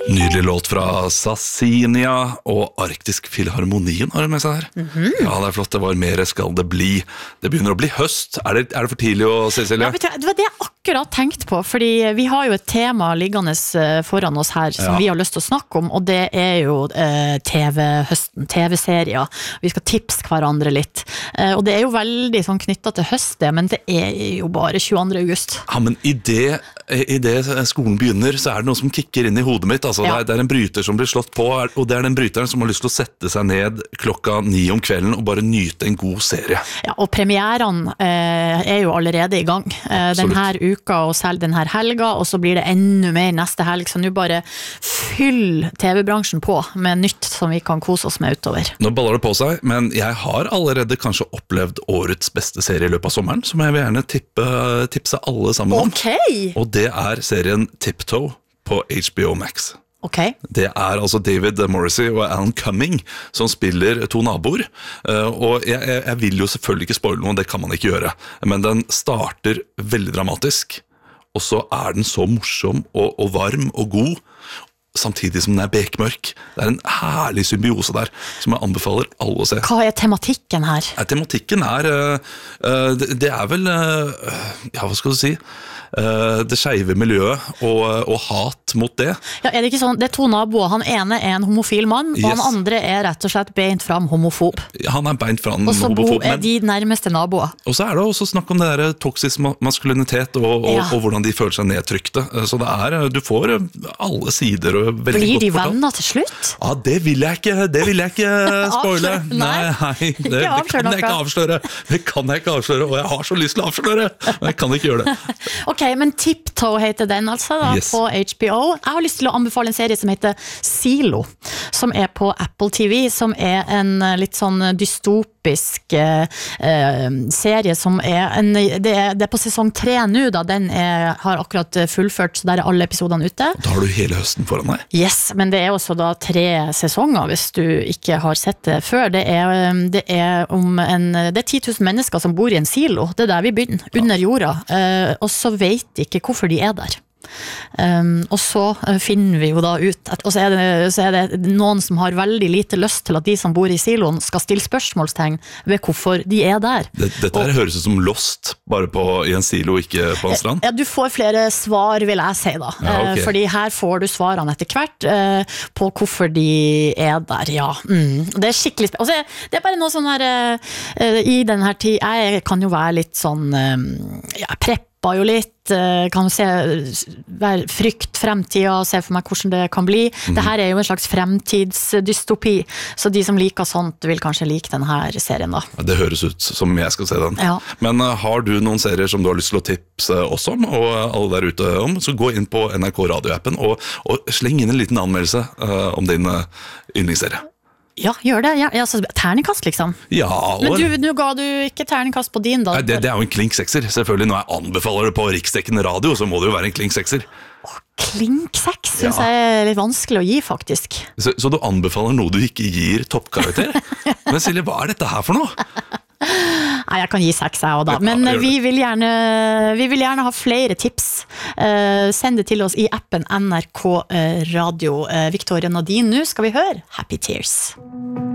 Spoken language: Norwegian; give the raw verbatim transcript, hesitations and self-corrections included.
Nydelig låt fra Sassinia og Arktisk Filharmonien har hun med seg her. Mm-hmm. Ja, det er flott, det var mer skal det bli. Det begynner å bli høst. Er det, er det for tidlig å se, Silje? Ja, vet du, det var det jeg akkurat tenkt på, fordi vi har jo et tema liggende foran oss her som ja. vi har lyst til å snakke om, og det er jo eh, T V-høsten, T V-serier. Vi skal tipse hverandre litt. Eh, og det er jo veldig sånn knyttet til høst, det, men det er jo bare tjueandre august. Ja, men i det, i det skolen begynner, så er det noe som kikker inn i hodet mitt. Altså, ja. det, er, det er en bryter som blir slått på, og det er den bryteren som har lyst til å sette seg ned klokka ni om kvelden og bare nyte en god serie. Ja, og premierene eh, er jo allerede i gang. Eh, denne uka og selv denne helga, og så blir det enda mer neste helg, så nå bare fyll T V-bransjen på med nytt som vi kan kose oss med utover. Nå baller det på seg, men jeg har allerede kanskje opplevd årets beste serie i løpet av sommeren, som jeg vil gjerne tippe, tipse alle sammen om. Okay. Og det er serien Tiptoe på H B O Max. Okay. Det er altså David Morrissey og Alan Cumming som spiller to naboer, og jeg, jeg vil jo selvfølgelig ikke spoile noe, det kan man ikke gjøre, men den starter veldig dramatisk, og så er den så morsom og, og varm og god, samtidig som den er bekmørk. Det er en herlig symbiose der, som jeg anbefaler alle å se. Hva er tematikken her? Ja, tematikken er, uh, det, det er vel, uh, ja, hva skal du si, uh, det skeive miljøet og, og hat mot det. Ja, er det ikke sånn, det er to naboer, han ene er en homofil mann, og yes. han andre er rett og slett beint fram homofob. Han er beint fram homofob. Og så er de nærmeste naboer. Og så er det også snakk om det der toksisk maskulinitet og, og, ja. og hvordan de føler seg nedtrykte. Så det er, du får alle sider og veldig Blir godt de fortalt. Venner til slutt? Ja, det vil jeg ikke, det vil jeg ikke spoile. Nei, nei det, det kan jeg ikke avsløre. Det kan jeg ikke avsløre, og jeg har så lyst til å avsløre, men jeg kan ikke gjøre det. Ok, men Tiptoe heter den altså da, yes. på H B O. Jeg har lyst til å anbefale en serie som heter Silo, som er på Apple T V, som er en litt sånn dystopisk eh, serie som er, en, det er, det er på sesong tre nå da, den er, har akkurat fullført, så der er alle episodene ute. Da har du hele høsten foran deg. Yes, men det er også da tre sesonger hvis du ikke har sett det før. Det er, det er om en, det er ti tusen mennesker som bor i en silo, det er der vi begynner, under jorda, uh, og så vet de ikke hvorfor de er der. Um, og så finner vi jo da ut at, og så er, det, så er det noen som har veldig lite lyst til at de som bor i siloen skal stille spørsmålstegn ved hvorfor de er der. Dette og, høres ut som Lost, bare på, i en silo, ikke på en strand? Ja, du får flere svar, vil jeg si da. Ja, okay. uh, fordi her får du svarene etter hvert uh, på hvorfor de er der, ja. Mm. Det er skikkelig spennende. Altså, det er bare noe sånn her uh, i denne tid, jeg kan jo være litt sånn um, ja, prepp jo litt, kan se være frykt fremtida og se for meg hvordan det kan bli. Mm. Dette er jo en slags fremtidsdystopi, så de som liker sånt vil kanskje like denne serien da. Det høres ut som jeg skal se den. Ja. Men uh, har du noen serier som du har lyst til å tipse oss om, og alle der ute om, så gå inn på N R K radioappen og, og sleng inn en liten anmeldelse uh, om din uh, yndlingsserie. Ja, gjør det. Ja, altså, terningkast liksom. Ja, og... Men du, nå ga du ikke terningkast på din da. Nei, det, det er jo en klink sekser. Selvfølgelig, når jeg anbefaler det på riksdekkende radio, så må det jo være en klink sekser. Åh, klink seks synes ja. jeg er litt vanskelig å gi, faktisk. Så, så du anbefaler noe du ikke gir toppkarakter? Men Silje, hva er dette her for noe? Nei, jeg kan gi seks jeg også da. Men ja, vi, vil gjerne, vi vil gjerne ha flere tips. Uh, send det til oss i appen N R K Radio. Uh, Victoria Nadine, nå skal vi høre Happy Tears.